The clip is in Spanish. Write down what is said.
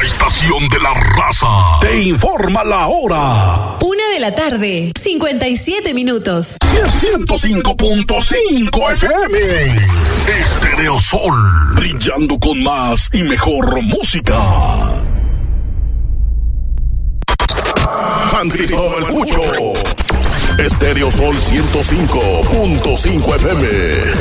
La estación de la raza te informa la hora. 1:57 PM. 105.5 FM. Estéreo Sol, brillando con más y mejor música. San Cristóbal Pucho. Estéreo Sol 105.5 FM.